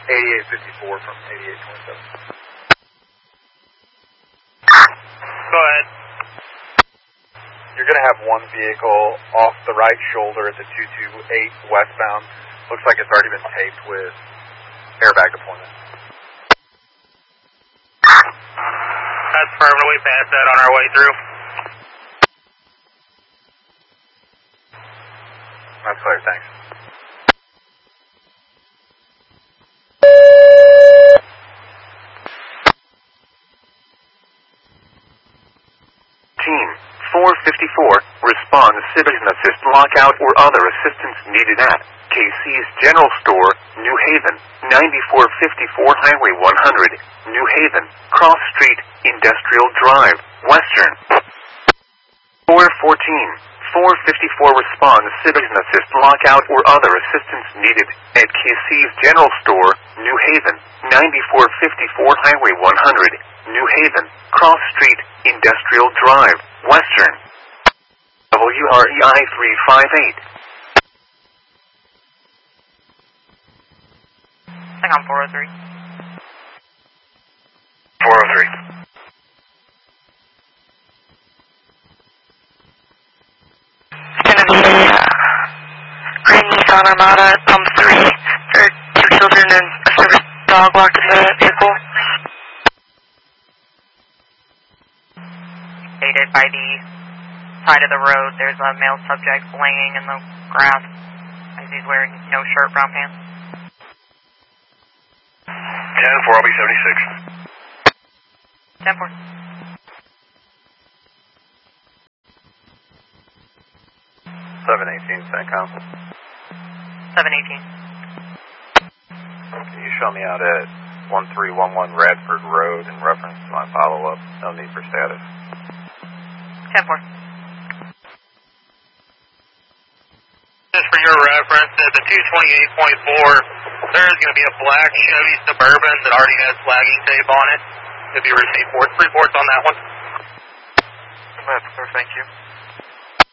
8854 from 8827. Go ahead. You're going to have one vehicle off the right shoulder at the 228 westbound. Looks like it's already been taped with airbag deployment. That's perfect. We passed that on our way through. That's clear, thanks. Team 454, respond to citizen assist lockout or other assistance needed at KC's General Store, New Haven, 9454 Highway 100, New Haven, Cross Street, Industrial Drive, Western. 414, 454, respond to citizen assist lockout or other assistance needed at KC's General Store, New Haven, 9454 Highway 100, New Haven, Cross Street, Industrial Drive, Western. WREI 358. Hang on, 403. 403. It's gonna be a green Nissan Armada, 3. There are 2 children and a service dog locked in the vehicle. Stated by the side of the road, there's a male subject laying in the grass as he's wearing no shirt, brown pants. 10-4, I'll be 76. 10-4. CENTCOM. 718. Can you show me out at 1311 Radford Road in reference to my follow-up? No need for status. 10-4. Just for your reference, at the 228.4, there's going to be a black Chevy Suburban that already has flagging tape on it. If you received reports on that one. That's clear, thank you.